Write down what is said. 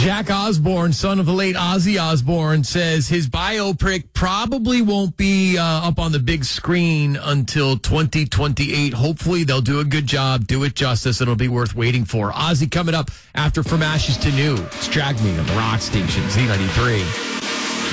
Jack Osborne, son of the late Ozzy Osbourne, says his biopic probably won't be up on the big screen until 2028. Hopefully, they'll do a good job, do it justice, and it'll be worth waiting for. Ozzy coming up after From Ashes to New. It's Drag Me on the Rock Station, Z93.